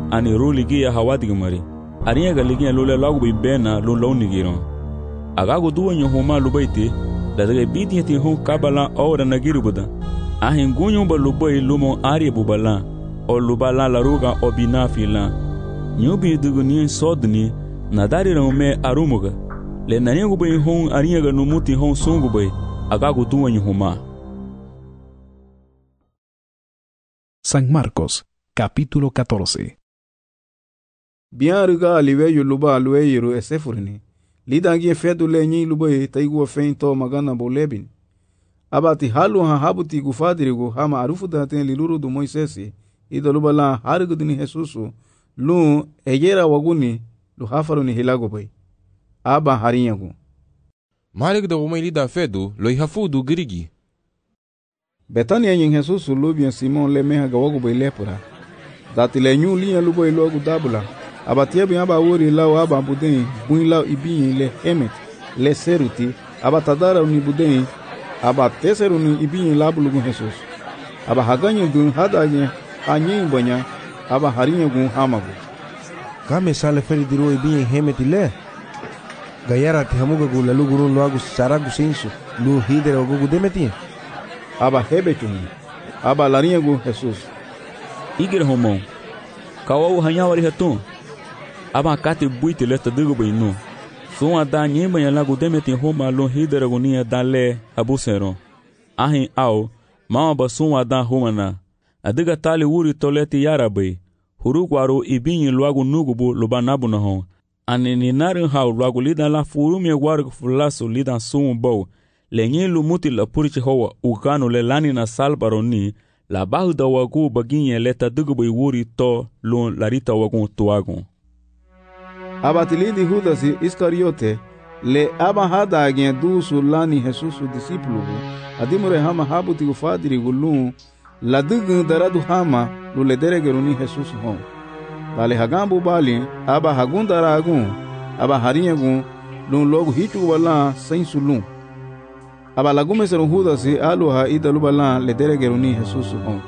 ani ru ligia hawadiga mari ariyaga ligia lule lagu bi bena lu launigiron agago duwanyo homa lubaiti daga bidiyati hu kabala ora nagirubuda ahin gunyo ba lubai lumo ari bubala o lubala laruga obinafila nyubi duguni sodni nadari raume arumuga le nanyago bai hon ariyaga numuti hon sungu bai agago duwanyo homa. San Marcos, capítulo 14. Bianruga aliveyo luba lueiro esefurni. Lidangie fedu lenyi lubai taigua feinto magana bolebin. Abati halu ha habuti gufadirigo hama arufu daten liluru du Moisesi. Ida lubala harigudini Jesusu. Lu ejera waguni lu hafaruni hilago bai. Aba harinyagu. Malig da umay lida fedu lo ihafudu girigi. Betania yin Jesusu lubian Simon le meha gawago bai lepura. Dati le nyu liya lubai logu dabula. Abatia bi aba wori lao aba budin buin lao ibin le hemet le seruti aba tadara uni budin aba teseru ni ibin la bulugun Jesus aba haganye dun hadaje anye banya aba harinya gun hamagu kame sale feri diro ibin hemet le gayara ti hamuga gula lugurun lo agu saragu sensu lu hidere ogu demeti aba hebetun aba larinya gun Jesus igir homon kawo hanyawari hatun aba kate buite lesta digo bainu suma da nyema ya lagu demeti homa lo hideragonia dale abusero ahin au mama basuma da homana adiga tali wuri toleti yarabai hurukwaro ibinyi luagu nugubu lubanabu na hon anini narin hau luagu lida la furumi waru fulaso lida sumu bau lenye lumuti la purichi hoa ukanu le lani na salbaroni la bahu da wagu baginye leta digo bai wuri to lo larita wagu tuagu. Abatilidi Judasi Iscariote le aba hada agien du sulani Jesusu discípulo adimure hama habuti ufadiri gulun la dugun daradu hama lu le deregeruni Jesus hon dale hagambu bali aba hagun daragun aba harinyagun lun logu hichu wala sain sulun aba lagume seru Judasi aluha idalu bala le deregeruni Jesus hon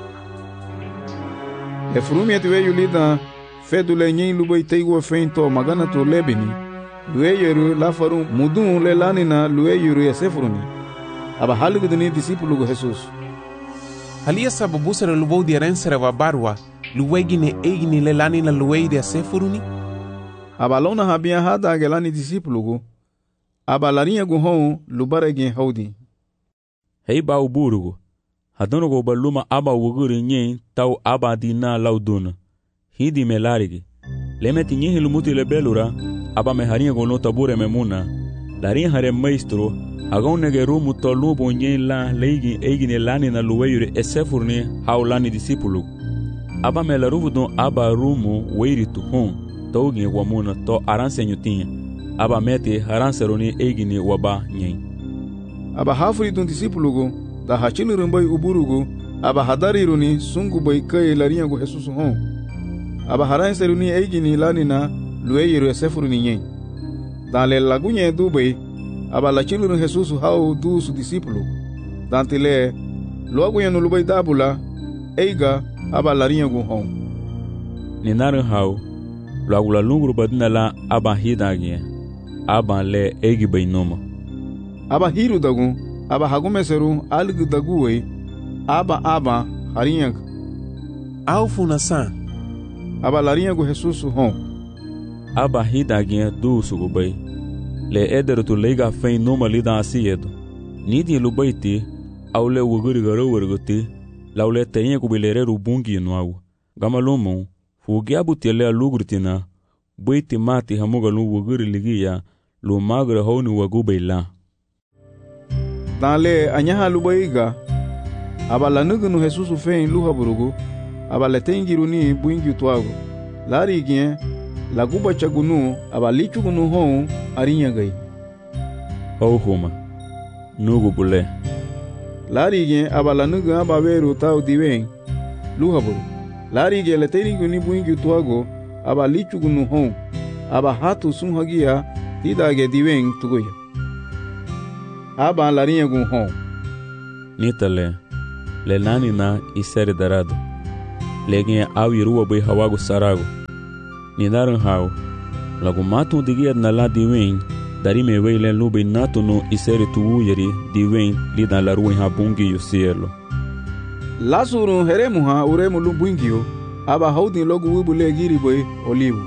le frumi atiwe yulida fedu le nyin lubai taigua feinto magana to lebini lueyeru lafaru mudun le lanina lueyeru esefuruni aba halugudini discípulo Jesus halia sababu sera lubau di rensera wa barwa luegine eigini le lanina lueide esefuruni aba lona habia hada gelani discípulo aba larinha guhon lubarege haudi hei ba uburugo hadono baluma aba wuguri nyin tau aba dina lauduna hidi melarigi lemeti nyihi lumuti le belura aba meharinha gono tabure memuna darin hare maestro agone gerumu to lubo nyin la leigi eigine lani na luweyure esefurni haulani discípulo aba melaruvu don aba rumu weiritu hon togi wamuna to aransenyu tinha aba meti haranseroni eigine waba nyin aba hafuri don discípulo da hachinu rumbai uburugo aba hadariruni sungu bai kai larinha go Jesus hon aba haran seruni eigini lanina lueyeru esefuruni nyen dan le lagunye dubai aba lachiluru Jesus hau du su discípulo dantile logunye no lubai dabula eiga aba larinha go hon ninaru hau lagula lunguru badina la aba hidagie aba le eigi bainoma aba hiru dagu aba hagume seru algu daguwe aba harinha au funasa aba larinha go Jesus hon aba hidagie du sugubai le ederu tu leiga fein numa lida asiedo nidi lubaiti au le wuguri garo wergote laule tenye kubilere rubungi noau gamalumu fugiabu tele lugurtina buiti mati hamuga lu wuguri ligia lu magre honi wagubaila dale anyaha lubaiga aba lanugunu Jesus fein luha burugu aba letengiruni buingi tuago lari gien laguba chagunu aba lichugunu hon arinya gai homa nugu bule lari gien aba lanugu aba weru tau diwen luhaburu lari gien letengiruni buingi tuago aba lichugunu hon aba hatu sunhagia tidage diwen tugoya aba larinya gun hon nitale le nani na isere darado legin awiruwa bai hawagu sarago ni daran hau lagu matu digiat na la diwen dari me weile lube natu no isere tu yeri diwen li dan la ruin ha bungi yu cielo lasuru heremu ha uremu lumbungio aba haudi logu wibule giri boy olivo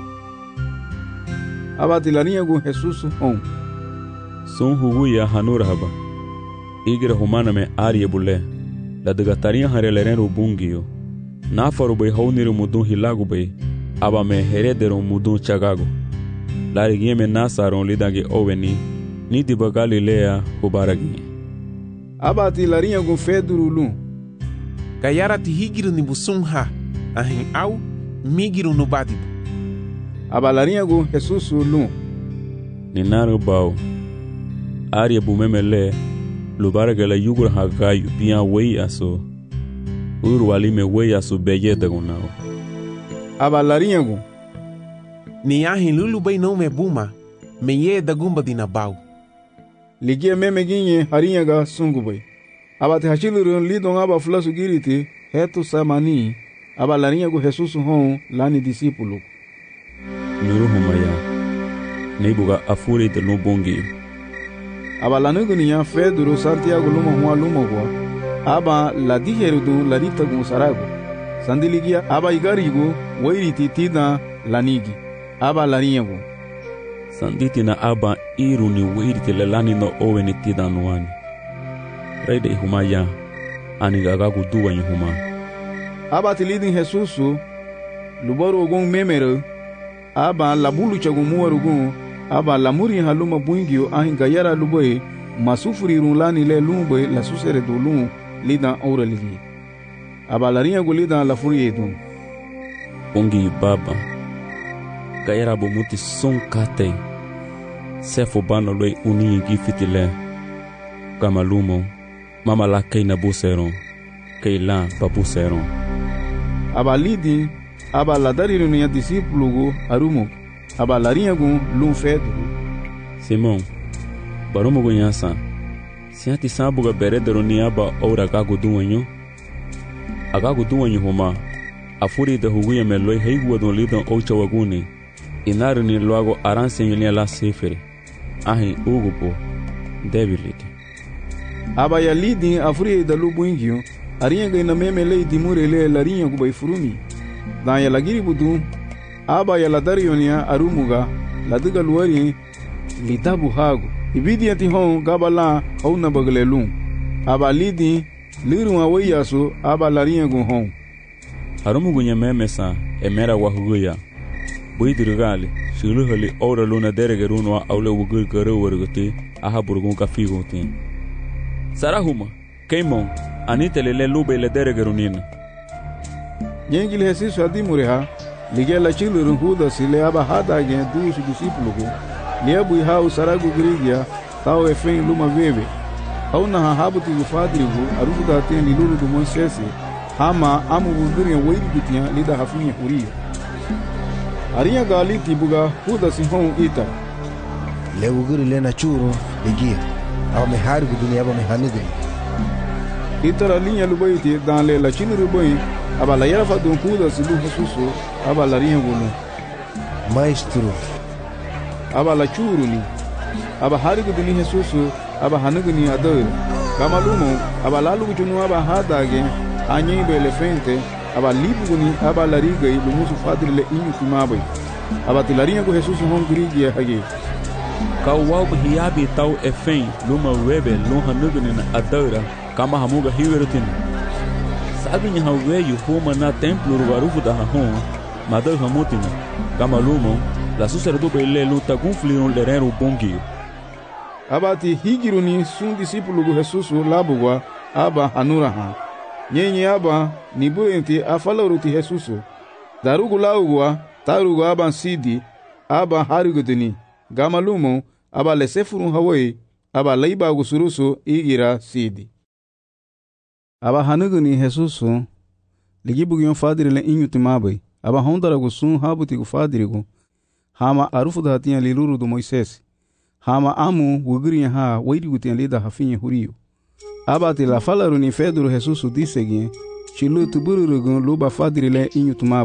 aba tilania gu Jesus on son huguya hanura haba igira humana me arie bule la degataria hareleren bungio na faru boy hauniru mudun hilagu boy aba me heredero mudun chagago lari gieme nasaron lidangi oveni ni diba Galilea hubaragi aba tilania gu fedurulu Gayara ti higiru ni busum ha ahin au migiru no badibu abalarinha gu Jesus lu ni naru bau arie bumemele lubaraga la yugur hagayu biya wei aso urwali me wei aso beye dagunao abalarinha gu ni ahin lulu bai não me buma me ye dagumba dina bau ligia meme ginye harinha ga sungu bai abate hachilurun lidon aba fulasu giriti hetu samani abalarinha gu Jesus hon lani discípulo nuru humaya neibuga afuri de lubongi abalanugu niya Pedro Santiago luma huwa luma kwa aba la diherudu la rita gu sarago sandiligia aba igarigu wairiti tina lanigi aba larinha gu sanditi na aba iru ni wairiti lelani no oweni tida nuani Reide humaya anigaga guduwa huma aba tilidin Jesus lubaru gun memero aba labulu chagu muwaru gun aba lamuri haluma buingio ahin gayara luboy masufuri rulani le lumboy la susere dulun lidan aura ligi aba larinha gu lidan la furi edun ongi baba gayara bomuti son kate sefo bano loy uni gifitile kamalumo mama la keina buseron keila papuseron aba lidi aba la dariru niya discípulo gu arumo aba larinha gu lum fedu Simon barumo gu nyasa siati sabuga beredero ni aba ora gagu duwanyo agagu duwanyo huma afuri de huguya meloi heigu don lidon ocha waguni inaru ni luago aransenyo ni la sefere ahi ugupo debility aba ya lidi afuri da lubuingio arinha ga ina memele dimurele larinha gu bai furumi dan ya lagiri budu aba ya ladarionia arumuga laduga luari litabu hagu ibidi ati hon gabala hauna baglelun aba lidi liru awayasu aba larinha gu hon arumugu nyememesa emera wahuguya buidirgali shiluhali ora luna deregerunwa aule wugur garo warguti aha burgun kafigotin sarahuma keimon anitelele lube le deregerunina Yengil Jesus adimureha ligela chilurun huda sile aba hada gen dusu discípulo lebu hau saragu grigia tau efen luma veve hauna habuti gufadrigu aruda ten lulu do Moisés hama amu gugria weidi bitia lida hafinha huria arinha gali tibuga huda sihon ita lewu guri lena churu ligia aba me hargu dunia aba me hanide itara linha lubaiti dan le la chiluru boy aba la yara fadun kuda silu Jesus aba la rinha gulu maestro aba la churu ni aba harigu dini Jesus aba hanugu ni ador kama lumo aba la lugu chunu aba hadage anyi be elefante aba libu ni aba la riga i lumusu fadri le inyu kumabai aba tilarinha go Jesus hon grigi hage kawau hiabi tau efen luma webe lo hanugu ni adora kama hamuga hiwerutin sabi haweyu homa na templo rubarufu da hon madar hamutina kama lumo la sucerdo bele luta gunfliron lerero bongi abati higiruni sun discípulo gu Jesus labugwa aba hanura ha nyenye aba nibuenti afaloruti Jesus darugu laugwa tarugu aba sidi aba harigudini gama lumo aba lesefurun hawai aba laiba gusurusu igira sidi aba hanuguni Jesus ligibugion fadiri le inyutimabai aba hondara gusun habuti gu fadirigu hama arufu da hatia liluru do Moisés hama amu wugriya ha wairigu tian lida hafinha hurio aba ti la falaru ni Pedro Jesus disegin chilu tubururugun luba fadiri le inyutimabai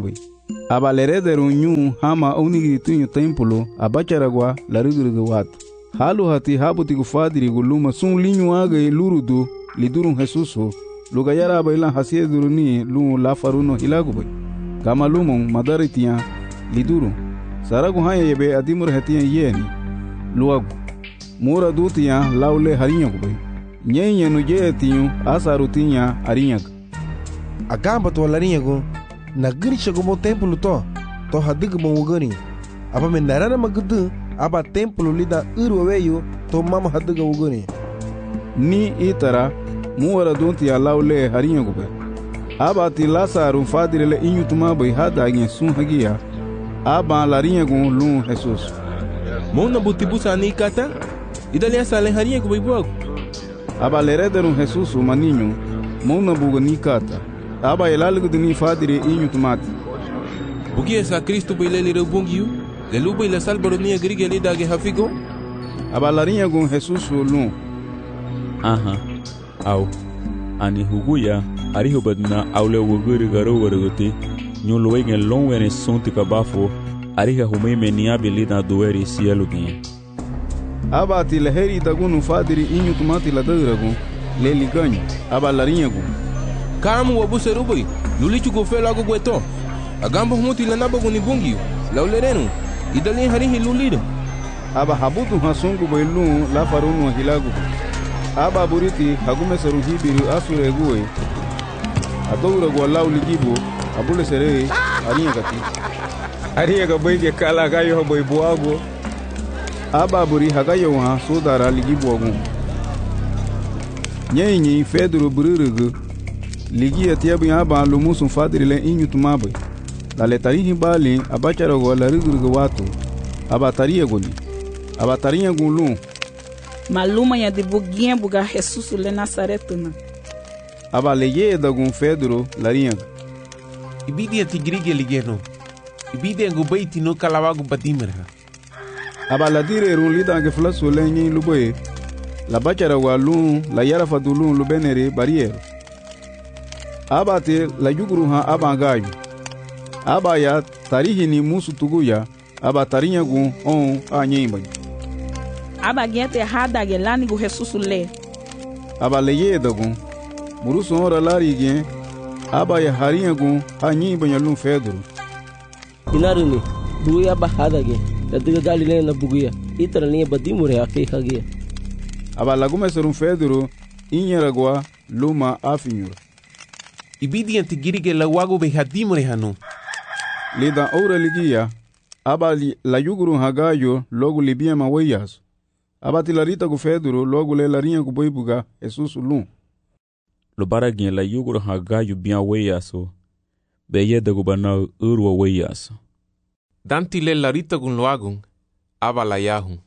aba lerederu nyu hama unigiri tunyu templo abacharagwa larigirigu watu. Halu hati habuti kufadiri guluma sun linyu age lurudu lidurun Jesusu lugayara aba ilan hasieduru ni lu lafaruno hilagubay. Kama lumon madaritiya lidurun. Saragu hanya yebe adimur hetiya yeni luagu. Mura dutiya laule harinyagubay. Nyenye nuje tiyu asarutinya arinyaga. Agamba to larinyagu na girisha gomo templo to hadigu mo wugani. Aba menarana magudu aba templo lida urweyo to mama hadiga wugani. Ni itara muwara dutiya laule harinyagubay. Aba ti Lasaru fadirele inyutuma bay hadagen sun hagia. Aba larinyagu lun Jesus. Mona butibusa ni kata? Idalia salen harinyagu bay buagu. Aba lerederun Jesus maninho mona buga ni kata. Aba elalgu dini fadire inyutumati. Bugia sa Cristo bay lelire bungiu? Lelu bay la salbaro ni grige le dage hafigo? Aba larinyagu Jesus lun. Aha. Au. Ani huguya ariho badna aule wuguri garo wargote. Nyolo wegen long wene sonti kabafo. Ariha humeme ni abilida doeri cielo gin. Aba ti leheri dagunu fadiri inyutumati la dagragu le liganyo. Aba larinyagu. Kamu wabuseru bay. Lulichu go fela go gweto. Agamba humuti la nabago ni bungiu. Laulerenu. Idalien harihi lulida. Aba habutu hasungu bay lun la farunu hilagu. Aba buriti hagume seru hibiru asure guwe. Adogragu alau ligibu abule sere arinyagati. Ariyaga bayge kala gayo bay buago. Aba buri hagayo ha sodara ligibu agun. Nyenyi Pedro bururugu. Ligi atiabu aba lumusun fadirile inyutumabe. La letarihi bali abacharago la rigurgu watu. Aba tariyagoli. Aba tariyagulu. Maluma ya de buguinha buga Jesus le Nazaretuna. Aba leye dagun Pedro larinyaga. Ibidi atigrige ligeno. Ibidi ngubaiti no kalawagu badimerha. Aba ladire run lidange flasu lenyi luboye. La bacharago lun la yarafa dulun lubenere barriere. Aba te la yuguruha aba gayu. Aba ya tarihi ni musu tuguya. Aba tarinyagu on anyimba. Aba gente errada gelani go Jesus le. Aba leye dagun. Murusu ora lari gen. Aba ya harinyagu anyimba yalun Pedro. Inaruni buguya bahada ge. Tadiga galile na buguya. Itara ni badimure akika ge. Aba lagume serun Pedro inyaragwa luma afinyura. Ibidi antigirige la wago be hadimure hanu. Lida ora ligia. Aba la yuguru hagayo logo libia mawayas. Aba tilarita ku Pedro logo le larinha ku boibuga Jesus lun. Lo baragin la yuguru hagayo bien weyaso. Beye de gubana urwa weyaso. Danti le larita gun loagun. Aba la yahun.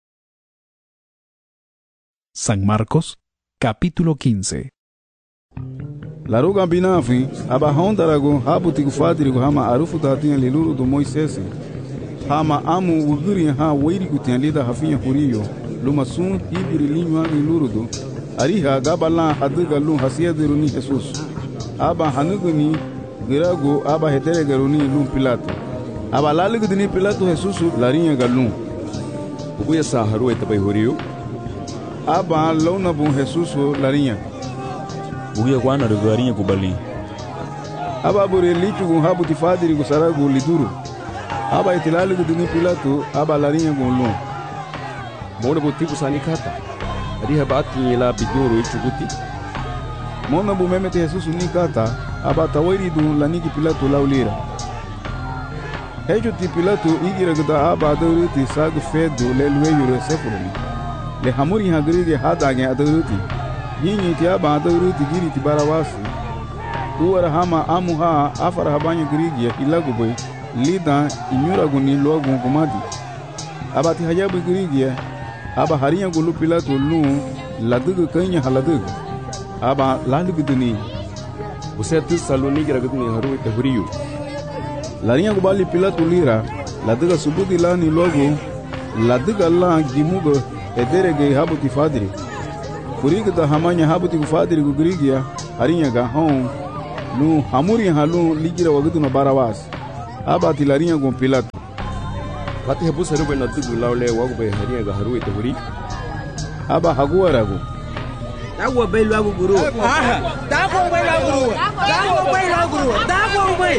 San Marcos, capítulo 15. La ruga binafi aba hondarago habuti ku fadirigo hama arufu datinha liluru do Moisés. Hama amu wuguri ha weiri ku lida hafinha huriyo. Luma sun hibiri linyu agi lurudo. Ariha gabala hadiga lun hasiediru ni Jesus. Aba hanuguni girago aba heteregaru ni lun Pilato. Aba laligu ni Pilato Jesus larinha galun. Ubuya sa haru etabai huriyo. Aba launa bun Jesus larinha. Bugia kwana rugarinha kubali. Aba bure lichu gun habuti fadirigo saragu liduru. Aba itilaligu ni Pilato aba larinha gun lun. Mona butibu sani kata. Ariha bati la biduru ichuguti. Mona bu memete Jesus ni kata aba tawairi dun laniki Pilato laulira. Hejo ti Pilato igira gda aba dauruti sagu fedo le lueyo sefurani. Le hamuri hagrige hadage adaruti. Yinyi ti aba adaruti giri ti barawasi. Uwara hama amuha afara habanya grige ilaguboy lida inyuraguni logun kumadi. Aba ti hajabu grige aba harinya gulu Pilato lu ladugu kanya haladugu. Aba laluguduni. Usetu saloni giraguduni haru ita huriyo. Larinha gubali Pilato lira laduga subuti lani logo laduga la gimugo ederege habuti fadiri. Kuriga da hamanya habuti fadiri gugrigia harinya ga hon lu hamuri halu ligira wagudu no barawas. aba tilarinha com Pilato. Kati habusa rube na dugu laule wagu be harinha ga haruwe te huri. Aba haguarago. Dago bay lagu guru. Dago bay lagu guru. Dago bay lagu guru. Dago bay.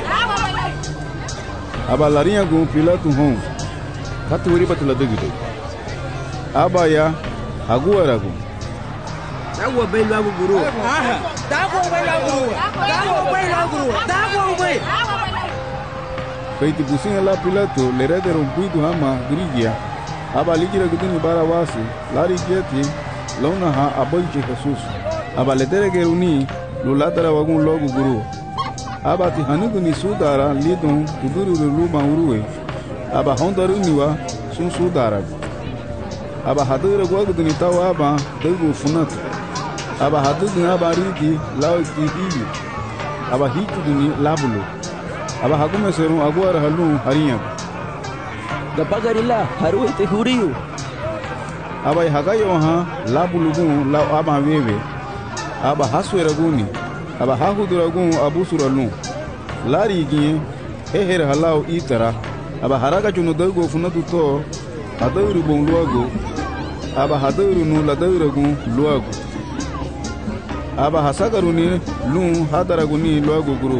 Aba larinha com Pilato hon. Kati huri batula dugu de. Aba ya haguarago. Dago bay lagu guru. Dago bay lagu guru. Dago bay lagu guru. Dago bay. Feiti businha lá Pilato lereder puido hama grigia. Aba ligira guduni barawasi. Lari gieti lona ha abolche Jesus. Aba letere geruni lulatara wagun logo guru. Aba ti hanuguni sudara lidon kuduru luma uruwe. Aba hondaru niwa sun sudara. Aba hadura guduni tawa aba degu funatu. Aba haduguni aba ridi lao tibi. Aba hitu duni labulo. Aba hakume serum agora halu harinha. Gapagarila haruwe te huriu. Aba hagayo ha labulugun la aba wewe. Aba hasweraguni. Aba hahuduragun abusuralun. Lari ginye heher halau itara. Aba haraka chunu dago funatu to adauru bon luago. Aba hadauru nu ladauragun luago. Aba hasagaruni lun hadaraguni luago guru.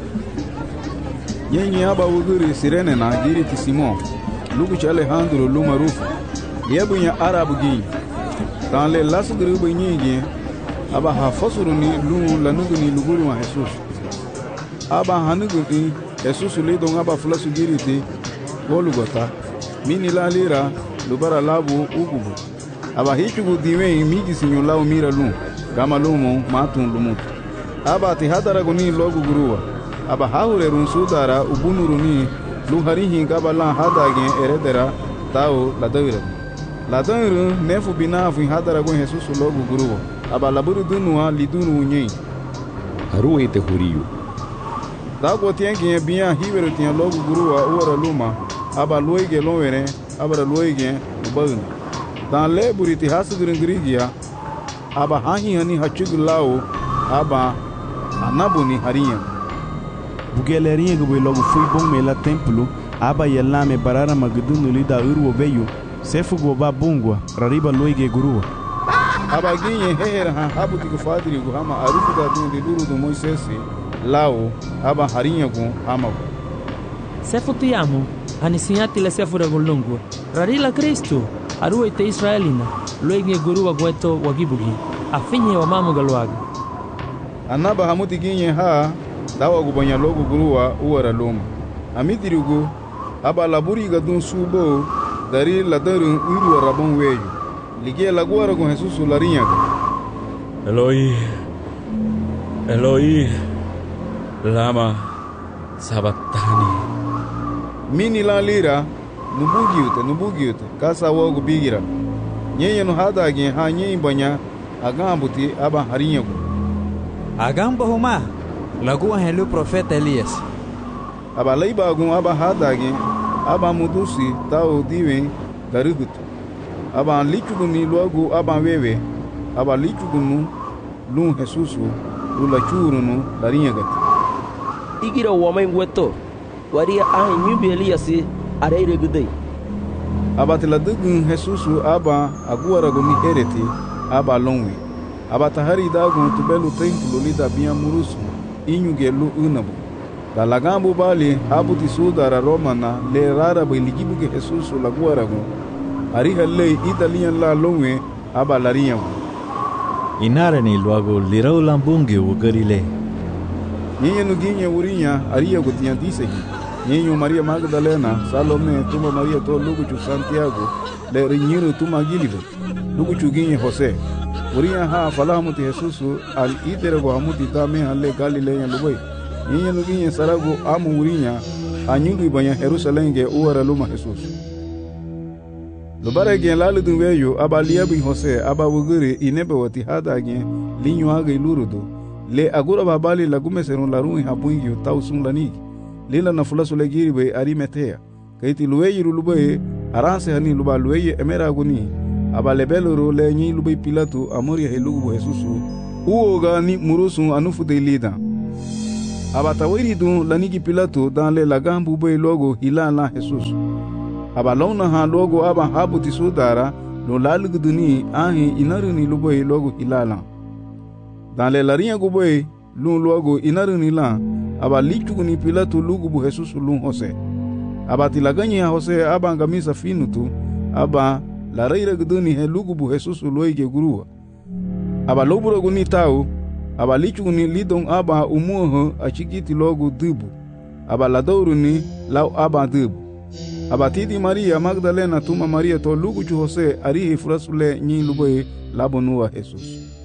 Yenye aba wuguri sirene na giri ti Simon. Lugu ci Alejandro luma rufu. Yebunya arabu gi. Dans les lasu grubu nyingi. Aba hafasuru ni lu lanugu ni luguru wa Jesus. Aba hanugu ni Jesus le don aba flasu giri ti Golgota. Mini la lira lubara labu ugubu. Aba hichugu diwe migi sinyo lao mira lu. Gama lumo matun lumutu. Aba ti hadaraguni logu guruwa. Aba haure runsudara ubunuruni luharihi gabala hadage eredera tao ladawira nefu binafu hadarago Jesus logo guruwa. Aba laburu dunua lidunu unye haruwe te huriu. Dago tiengi bia hivero tian logo guruwa uara luma. Aba loige lonwere aba loige ubagna. Dan le buriti hasugringrigia. Aba hahi hani hachugulao aba anabuni harinha. Bugelerinha que logo fui bom mela templo, aba yelame barara magudunu lida urwo veio, sefu goba bungwa, rariba loige gurua. Aba ginye heher ha habu tiku fadiri gu hama arufu da dun de duru do Moisesi, lao aba harinha gu hama gu. Sefu te amo, anisinyati le sefu da golongo, rarila Kristo, aruwe te Israelina, loige gurua gueto wagibugi, afinye wa mamu galuaga. Anaba hamuti ginye ha, dawa gubanya logo guruwa uara loma. Amidirigu aba laburi gadun subo dari ladarun uru rabon weyu. Ligie laguara con Jesus larinha. Eloi, Eloi, lama sabatani. Mini la lira nubugiute kasa wogu bigira. Nyenye no hadagi ha nyenye banya agambuti aba harinha. Agamba homa lagu helu profeta Elias. Aba leiba agun aba hadagi aba mudusi tao diwen garugutu. Aba lichuguni luagu aba wewe. Aba lichugunu lun Jesusu lula churunu larinha gati. Igira wamai weto waria ahi nyubi Elias areire gudei. Aba tiladugun Jesusu aba aguaraguni hereti aba lonwi. Aba tahari dagun tubelu templo lida bia murusu. Inyu gelu unabu. Dalagambu bali habu tisudara romana le rara biligibu ke Jesus laguaragu. Ariha le italian la lonwe aba larinha. Inara ni luago lirau lambungi ugarile. Nyenye nuginye urinya aria gutian disehi. Nyenye Maria Magdalena, Salome, tuma Maria to luguchu Santiago, le rinyiru tuma gilibe. Luguchu ginye Jose. Urinya ha falahamuti Jesus al iterego hamuti dame halle Galileya lubai. Nyenye nuginye sarago amu urinya anyungu ibanya Jerusalem ge uara luma Jesus. Lubara gen lalu dunweyo aba liabu Jose aba wuguri inebe wati hada gen linyo aga ilurudo. Le agura babali lagume serun larun hapungi tausun lanigi. Lila na fulasu legiri be Arimatea. Kaiti luweyi lubai aranse hani luba luweyi emera aguni. Aba lebeloro le nyi lubai Pilato amoria helugu Jesusu. Uoga ni murusun anufu de lida. abatawiri dun lanigi Pilato dan le lagambu boy logo hilala Jesus. Abalona ha logo aba habuti sudara lo lalugduni ahi inaruni luboy logo hilala. Dan le larinha guboy lun logo inaruni la aba lichuguni Pilato lugubu Jesus lun Jose. Aba tilaganya Jose aba ngamisa finutu aba la reira gduni he lugubu Jesus loige gurua. Aba loburo guni tau aba lichuguni lidon aba umuho achigiti logo dubu. Aba ladouruni lau aba dubu. Aba tidi Maria Magdalena tuma Maria to lugu chu Jose arihi frasule nyi luboy labonua Jesus.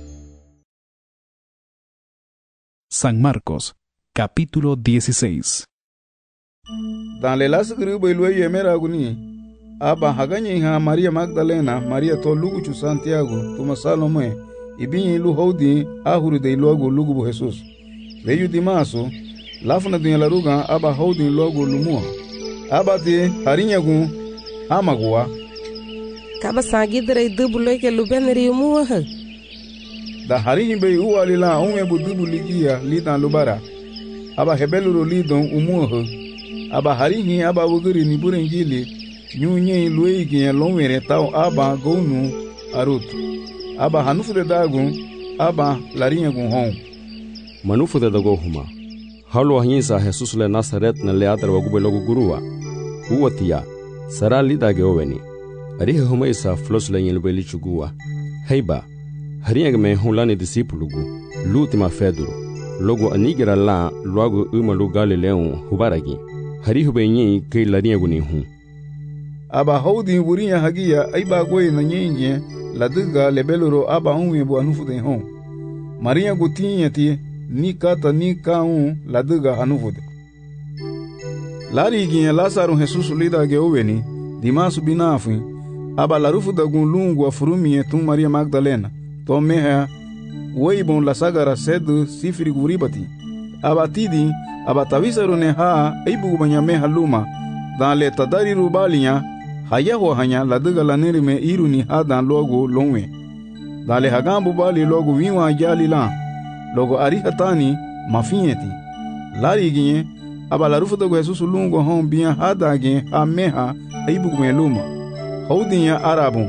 San Marcos, capítulo 16. Dan le las grubo luey emera guni aba haganye ha Maria Magdalena Maria to lugu chu Santiago tuma Salome ibinyi lu hodi ahuru de logo lugu Jesus. Veyu dimaso lafuna dunya laruga aba hodi logo lumua. Abate harinyagu amagua kaba sagidre dubulo ke lubenri muha da harinyi be uwalila onwe budubu ligia lidan lubara aba hebeluro lidon umuha aba harinyi aba wuguri ni burengili nyunye luigi lonwere taw aba gonu arut aba hanufude dagu aba larinyagu hon manufude dago huma halo hinsa Jesus le Nazaret na le adar wagu logo gurua uwatia sara lidage oweni arihe huma isa flos le yelbe lichugua heiba hariya me hulani disipulugu lutima feduru logo anigira la logo umalu Galileo hubaragi harihu benyi ke lariya guni hu aba hodi burinya hagiya aiba goy na nyenye ladiga lebeluro aba unwe bu anufude hon Maria gutinyati ni kata ni kaun ladiga anufude lari ginye Lazaro Jesus lidage oweni dimasu binafu aba larufu da gunlungu afurumie tum Maria Magdalena to meha weibon la sagara sedu sifiri guribati aba tidi aba tawisaro ne ha eibu banyameha luma dan le tadari rubalinya hayaho hanya ladiga lanirime iruni ha dan logo lonwe dan le hagambu bali logo wiwa jali la logo arihatani mafinyeti lari ginye aba larufu da Jesus lungo hon biya hadage ameha eibu meluma haudinya arabun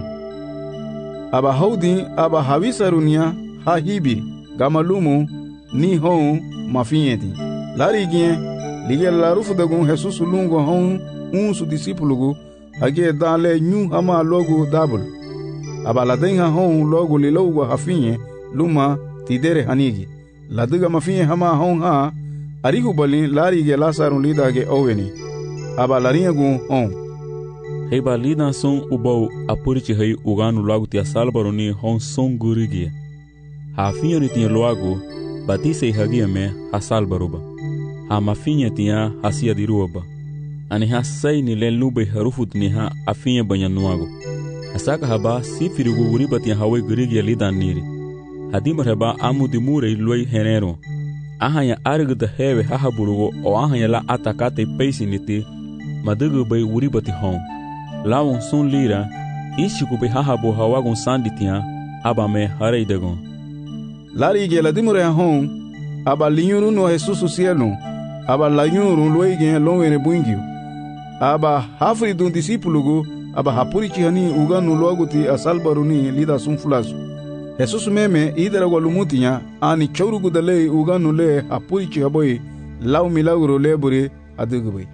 aba haudi aba hawisarunia ha hibi gamalumu ni hon mafinyeti lari ginye lige larufu da Jesus lungo hon unsu disipulugu hage dale nyu hama logo dabul aba ladenga hon logo lilogo hafinye luma tidere hanigi ladiga mafinye hama hon ha arihu bali lari ge Lazaro lidage oweni aba larinyagu hon heiba lidan son ubau apurichi hei uganu lagu tia salbaroni hon son gurigi hafinyo ni tia loagu batise hagia me hasalbaruba ha mafinye tia hasia diruba ani hasai ni len lube harufut ni ha afinye banyanuago asaka haba sifirigu guribati hawe gurigi lidan niri hadimar haba amudi mure luai henero ahanya argda hewe hahaburugo o ahanya la atakate peisiniti madugu bay wuribati hon lawon sun lira ishiku bay hahabu hawagon sanditia aba me hareidagon lari ge la dimure hon aba linyuru no Jesus cielo aba lanyuru loige lonwere bungiu aba hafri dun disipulugo aba hapurichi hani uganu loguti asalbaruni lida sun fulasu Jesus meme idara walumutinya ani chaurugu dale uganu le hapurichi haboy law milagro lebure adugube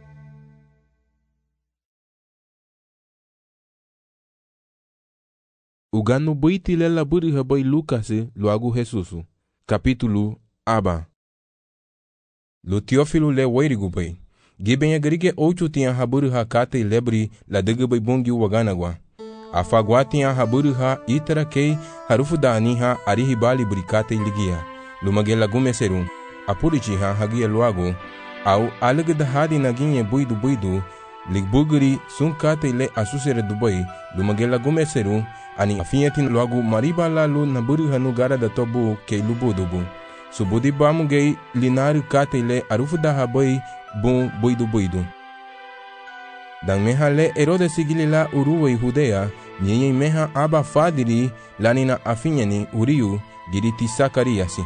uganu buiti le laburi haboy Lucas loagu Jesus capítulo aba lo Teófilo le wairigu bay gibenya garige ocho tiya haburi hakate lebri la dugube bungi waganagwa afagwatiya haburi ha itara kei harufu dani ha arihibali burikate ligia lumagela gumeseru apurichi ha hagia luago au alagda hadi naginye buidu ligbuguri sunkate le asusere dubai lumagela gumeseru ani afiyetin luago mariba la lu naburi hanu gara da tobu kei lubudubu subudi bamugei linari kate le arufu da habai bun buidu dan meha le Herodes sigilila uruwe Judea nyenye meha aba fadiri lanina afinyani uriu giriti Sakariasi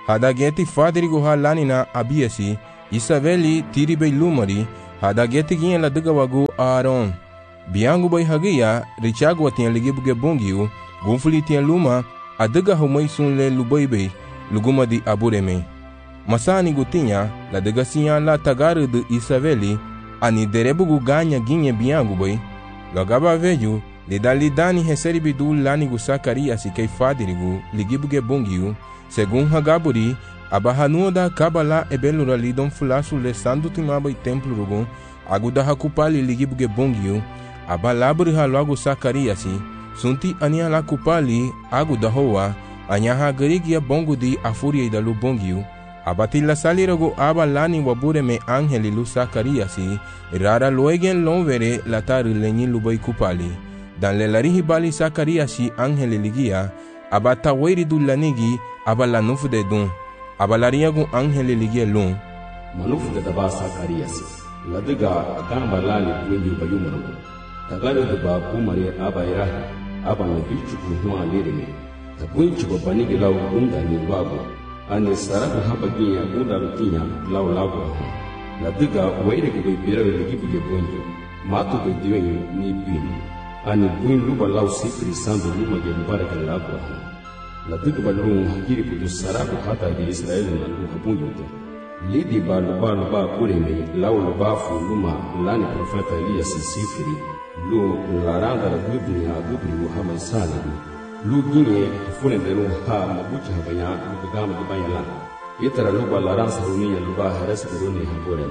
hadageti fadrigo ha lanina abiasi Isaveli tiribei lumari hadageti ginha la duga wagu Aaron. Biangu bai hagia richago tinha ligibuge bongiu gunfuli tinha luma adaga humai sunle lubaibei luguma di abureme. Masani gutinha la duga sinha la tagaru de Isaveli ani derebugu ganha ginha biangu bai logaba veju lidani reseribidu lanigu Zacarias kei fadrigo ligibuge bongiu segun hagaburi abahanua da kabala ebelura lidon fulasu le sandu timaba e templo rugun aguda hakupali ligibuge bongiu abalaburi halagu Zacarias sunti ania la kupali aguda hoa anyaha garigia bongo di afuria da lu bongiu abatila salirago abalani wabure me angeli lu Zacarias rara loegen lonvere latari lenyi lubai kupali dan le larihi bali Zacarias angeli ligia abata wairi du lanigi abalanufu de dun abalariagu angeli ligia lun manufu de daba Zacarias ladiga kamba lani wengi bayumaro tagaro de ba kumare abairahi abana bichu kuhwa lirime tabunchu babanigi law unda ni babu ane sarabu habaginya unda rutinya law labu ladiga wairi ku bibira ligibuge bonjo matu be diwenyu ni bini ane buin luba law sifri sandu luma ge baraka labu ladiga balun hagiri ku sarabu hata di Israel na lu habunjo lidi balu ba kureme law bafu luma lani profeta Elias sifri lu laranda la dubni ha dubni Muhammad sallallahu lu ginye fune de lu ha mabucha habanya lu gama de bayala itara lu balaran saruniya lu ba haras buruni habore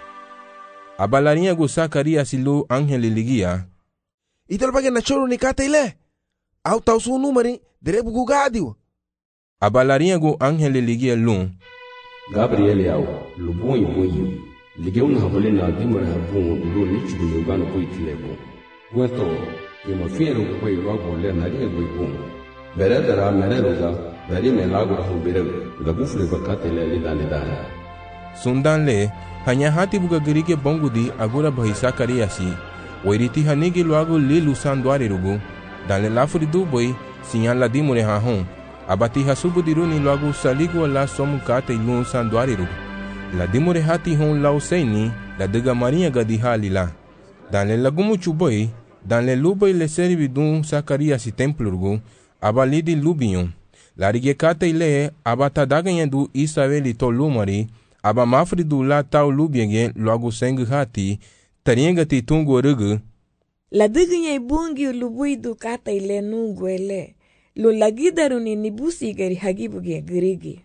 abalaria go Zacarias lu angeli ligia ital bagen na choro ni kata ile au tau su numeri derebu gugadio abalaria go angeli ligia lu Gabriel yao lu bonyi ligeu na habole na dimore habon lu ni chubu yugano poitilebo Gueto, que me fiero que yo hago le naría muy bueno. Veré de la mereroga, veré me lago a un veré, la bufle vacate le dane. Sundanle, hanyahati buga gerige bongudi agura bahi Zacarias, wairiti hanigi luago lilu sanduari rugu, dale lafuri duboi, sinyan la dimure hahon, abati hasubu diruni luago saligo la somukate ilun sanduari rugu. La dimure hati hon lauseni, la dega maria gadihali la. Dans le lagumu chuboi, dans le luboi le servi dun Zacarias templurgu, abalidi lubion. La rigekata ile abata daganyen du Isaveli to lumari, aba mafri du la tau lubienge logo seng hati, tariengati tungu rugu. La daganyen bungi lubui du kata ile nungu ele, lo lagidaru ni nibusi gari hagibuge grigi.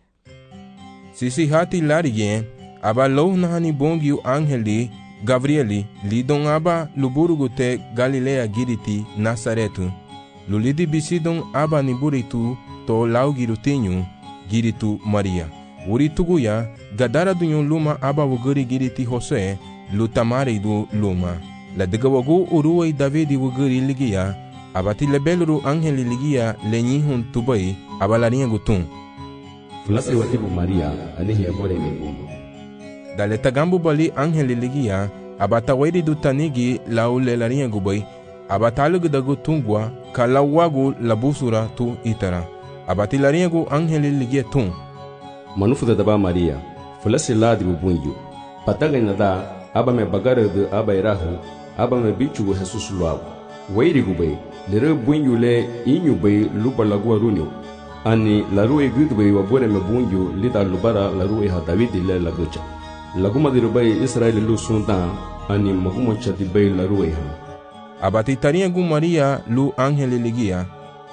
Sisi hati larigen, aba loh nahani bungi angeli, Gabrieli, lidon aba luburugu te Galilea giriti Nazaretu. Lulidi bisidon aba niburitu to lau girutinyu giritu Maria. Urituguya, gadara dunyon luma aba wuguri giriti Jose, lutamari du luma. La degawagu uruwai Davidi wuguri ligia, abati lebeluru angeli ligia lenyihun tubai abalaria gutun. Fulasi watibu Maria, anihi abore megumu. Dale tagambu bali angeli ligia abata wairi du tanigi lau lelaria gubai abata lugu dagu tungwa ka lawagu labusura tu itara abati laria gu angeli ligia tun manufu da daba Maria fulasi ladi bunju pataga nada aba me bagare de aba irahu aba me bichu Jesus luagu wairi gubai lere bunju le inyu bai luba lagu arunyo ani laruwe gudu bai wabore me bunju lida lubara laruwe ha Davidi le lagucha laguma dirubai Israel lu sundan ani maguma chati bai larueha abati taria gu Maria lu angeli ligia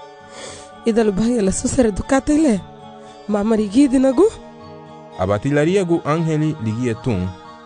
idalu bai la susere dukata ile mamari gidi nagu abati laria gu angeli ligia tun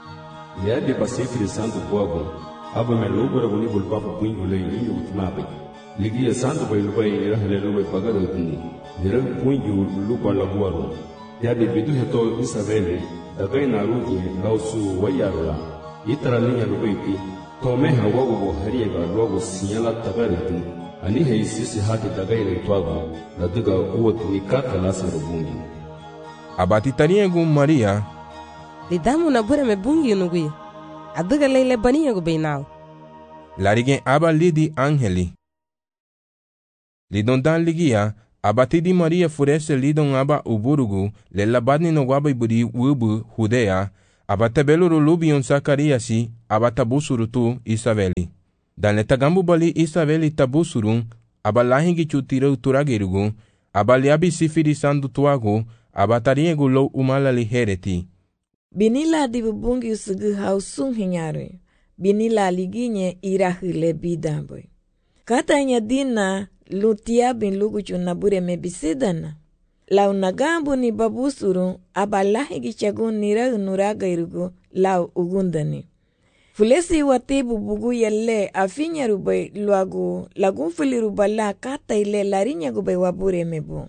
ya de pasifri santo bogo aba me lubara guni bulpapa puingu le inyu utmabe ligia santo bai lubai rahle lubai pagado tuni dira puingu lupa laguaro ya de bidu heto Isabelle dagai na rugi lausu wayarula itara linya lubaiti tome hawago hariega logo sinyala tagaritu ani hei sisi hati dagai le twago la duga uot ni kata lasa rubungi abati tariegu Maria lidamu na bure me bungi nugui aduga leile baniya go beinao larigen aba lidi angeli lidon dan ligia Abatidi Maria furese lidon aba uburugu le labadni no guaba iburi wubu Judea, abatabeluru lubion Zacariasi, abatabusuru tu Isabeli. Dan le tagambu bali Isabeli tabusurun, abalahingi chutira turagerugu, abaliabi sifiri sandu tuagu, abatariegu lo umalali hereti. Binila di bubungi usugu hausung hinyarwe. Binila liginye irahile bidamboy. Katanya dina lutia bin luguchu nabure mebisidana. Lau nagambu ni babusuru abalahi gichagun nira nuraga irugu lau ugundani. Fulesi watibu bugu yelle afinya rubai luagu lagun fili rubala kata ile larinya gubay wabure mebu.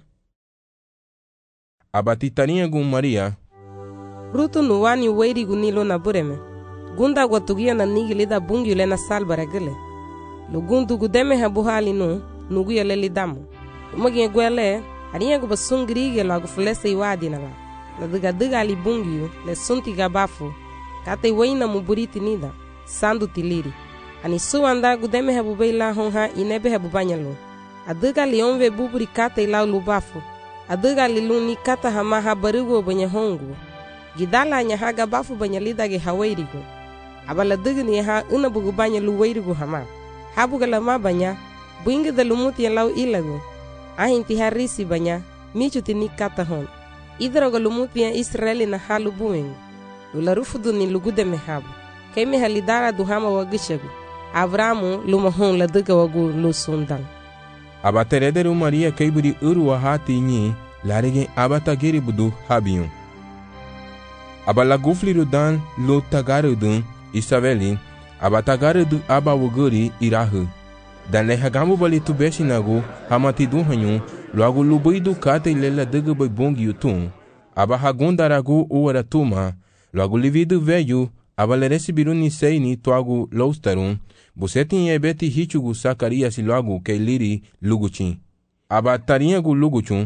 Abatitania gun Maria. Rutu nuwani weiri gunilo nabure me. Gunda gwatugia na nigilida bungi ule na salbara gile. Lugundu gudeme habuhali nugu yale lidamu. Umagie gwele, hariya guba sungirige lagu fulese iwadi na la. Na diga li bungi le sunti gabafu. Kate weina muburiti nida, sandu tiliri. Ani suwanda gudeme habubei la honha inebe habubanyalo. Adiga li onve buburi kate ilau lubafu. Adiga li luni kata hama habarigo banya hongu. Gidala nya haga bafu banya lidage hawairigo. Abala digni ha unabugu banya luwairigo hama. Habuga lama banya, buinga da lumuti lau ilago. Ahinti harisi banya, michuti ni kata hon. Idroga lumuti ya Israeli na halu buengu. Lularufudu ni lugude mehabu. Keme halidara duhama wagishagu. Avramu lumahon la diga wagu lusundang. Abaterederu Maria kaiburi uru wa hati nyi, larege abatagiri budu habiyon. Abalagufliru dan lo tagarudun Isabeli, abatagarudu abawuguri irahu. Dan le hagambu bali tubeshinagu hamati duhanyu, loagu lubuidu kate ilela diga bai bongi utun. Abahagundaragu uwaratuma, loagu lividu veyu, abaleresibiru ni seini toagu loustarun, busetin yebeti hichugu Zacarias loagu keiliri luguchin. Abatariagu luguchun.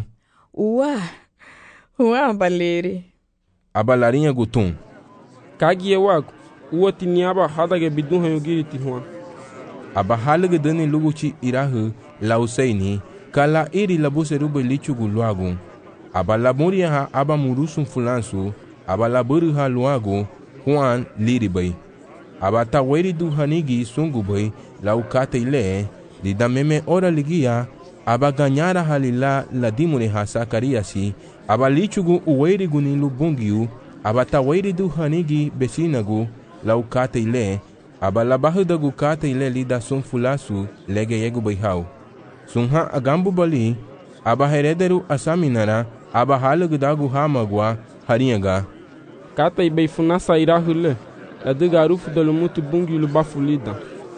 Uwa baleri. Abalarinha gutun. Kagie wagu, uwati niaba hadage bidun hayugiri tihuan. Abahalige dani luguchi irahu lauseini, kala iri labuseruba lichugu luagu. Abalamuria ha abamurusun fulansu, abalaburu ha luagu, Juan liribai. Abataweri du hanigi sungubai, laukate ile, didameme ora ligia, abaganyara halila ladimune ha Zacariasi, abalichugu uweri gunilu bungiu, abataweri du hanigi besinagu, laukate ile, abalabahudagu kate ile lida sunfulasu lege yegu baihau. Sunha agambu bali, abaherederu asaminara, abahalugudagu hamagwa, harinyaga. Kata ibei funasa irahule, la diga rufu da lumuti bungi lubafu lida.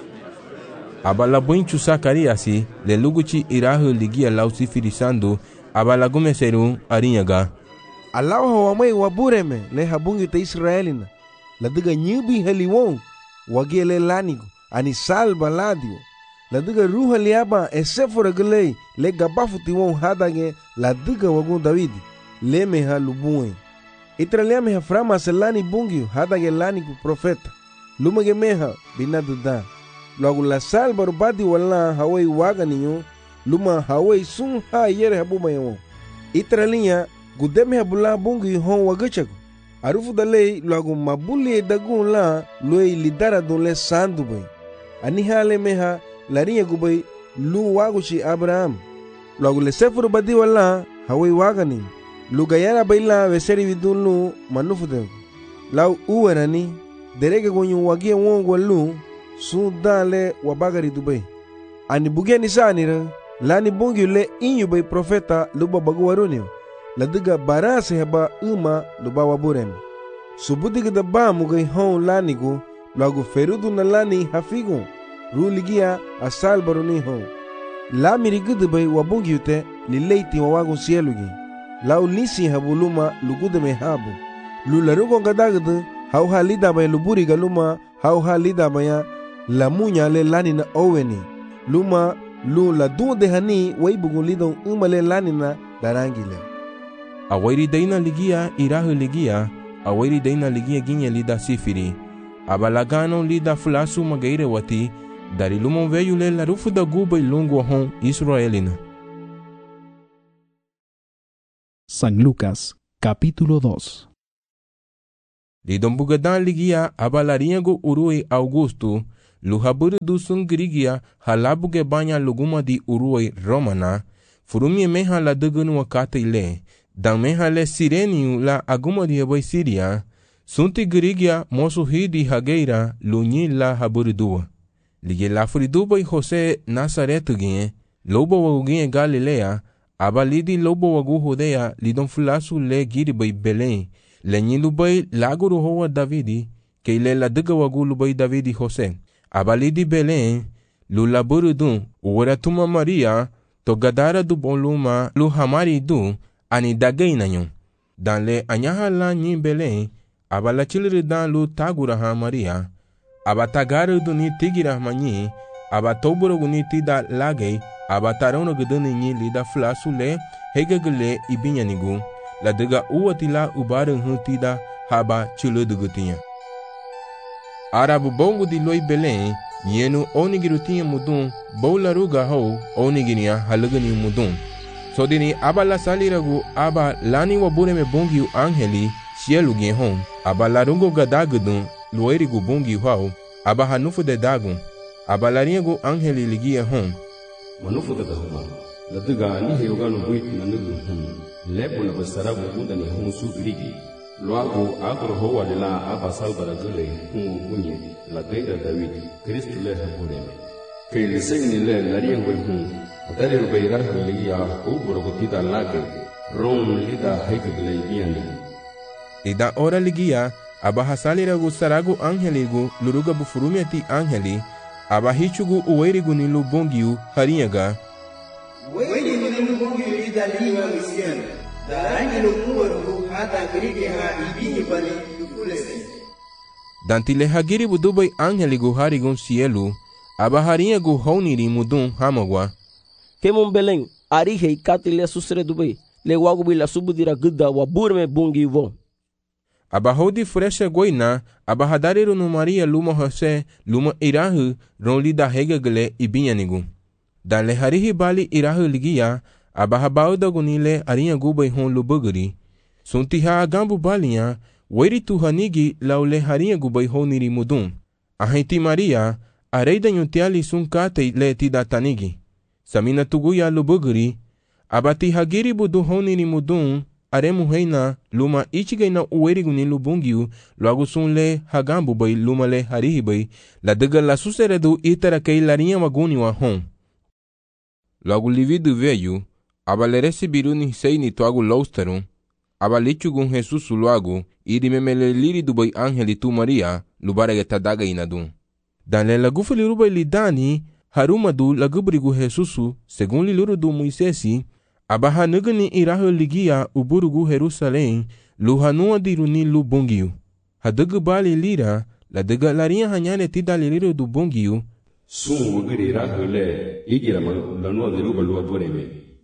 Abalabuinchu Zacariasi, le luguchi irahu ligia lausifirisando, abalagumeseru arinyaga. Alawa wamai wabureme le habungi ta Israelina. La diga nyubi heliwon, wagele lanigo, ani salba ladio. La diga ruha liaba esefora gulei, le gabafu tiwon hadage, la diga wagun Davidi, le meha lubuen. Itralia meha frama selani bungio, hadage lanigo profeta. Lumage meha binaduda. Logo la salba rubadi wala hawai waga ninyo, luma hawai sun ha yere habuma yawon. Itralia gudeme habula bungi hon wagachago. Arufu dalei logo mabuli dagun la loi lidara don le sandu bay. Ani hale meha larinya gubay lu waguchi Abraham. Logo le sefuru badi wala hawai waga ninyo. Lugayara baila veseri vidun lu manufu den. Lau uwerani derege gonyu wagie wongo lu sun dale wabagari Dubai. Ani bugeni sanira lani bungi le inyu bay profeta luba baguwarunio. Ladiga barase heba uma luba waburem. Subudiga da ba mugay hon lanigo lagu ferudu na lani hafigo. Ruligia asal baruni hon. La mirigudu bay wabungi ute li leiti wawagun sielugi. Lau lisi habuluma lugude me habu. Lularugo gadagdu hau halida bay luburi galuma hau halida baya la munya le lani na oweni. Luma lu la dunde hani waibugun lidon umale lani na darangile. Awairi daina ligia irahu ligia, awairi daina ligia ginye lida sifiri. Abalagano lida fulasu magaire wati, dari lumon veyu le la rufu da guba ilungu hon Israelina. San Lucas, capítulo 2. Lidon bugadan ligia abalaringo urui Augusto, luhaburu dusun grigia halabuge banya luguma di urui Romana, furumie meha la dugunu wakata ile, dan meha le sireniu la aguma di haboi Siria, sunti grigia mosu hidi hageira lunyi la haburu dua. Lige la furiduba Jose Nazaretugien, lobo wagugien Galilea, abalidi lobo wagu Judea lidon fulasu le giribay Belém, le nyilubai laguru hoa Davidi, ke ile la duga wagu lubai Davidi Jose. Abalidi Belém, lu laburu dun, uwaratuma Maria, to gadara du boluma lu hamari du, ani dagay nanyon. Dan le anyaha la nyi Belém, abala chiliri dan lu taguraha Maria, abatagaru du ni tigira manyi, abatoburo guni tida lagay, abatarono guduni nyi lida flasu le, hegagule ibinyanigu, la dega uwatila ubarang hutida haba chuludugutinya. Arabu bongo di loi Belém, nyenu onigirutinya mudun, boularuga ho, onigiria halugani mudun. Sodini abala saliragu aba lani wabureme bongiu angeli, cielo hon, abalarungo gadagudun, luerigu bongi hau, aba hanufu de dagun, abalaringo angeli ligia hon. Manufu de huma, la duga ni heuganu buit nanugu lepo na basarabu mudani hon su grigi. Luago agro hoa de la aba salvara gule unye, la deira David, Cristo le habureme. Que le segni le lariengo atari rubeira ligia uburgotida lage, ron lida hekgle biani. Ida ora ligia, aba hasaliragu saragu angeligu, luruga bufurumiati angeli, aba hichugu uwerigu ni lubongiu harinyaga. Wengi ni lubongiu lida liwa misiana, darangi lumuwarugu hata grige ha ibini bani yukulese. Dantile hagiri budubai angeligu harigun cielu, aba harinyagu honiri mudun hamagwa. Kemon Belém, arihei katile susre dubai, le wagu bila subudira gudda wa burme bungi von. Abahodi fresha goina, abahadariru no Maria luma Jose, luma irahu, ronli da hegagle ibinyanigu. Dan le harihi bali irahu ligia, abahabauda gunile arinha gubay hon lubuguri. Suntiha agambu balinha, weri tu hanigi laule harinha gubay honiri mudun. Ahenti Maria, areida nyutiali sunkate le tida tanigi. Samina tuguya lubuguri, abati hagiri budu honiri mudun, aremu heina luma ichigaina uerigu ni lubungiu logo sunle hagambu bai luma le harihi bai la dega la suseredu itara kei larinha maguni wa hon. Logo lividu veio, abale recebiru ni seini toagu lousterum, abalichugun Jesus logo iri memele liri du bai angeli tu Maria lubarega tadaga inadun. Dan le lagufeli rubai lidani harumadu lagubrigu Jesusu segun liluru du Moisesi, abaha nugani irahu ligia uburugu Jerusalém, luhanua diruni lubongiu. Hadugu bali lira, la dega larinha hanyane tida liriru du bongiu. Sun wugiri irahu le, igira lanua diruba lua bureme.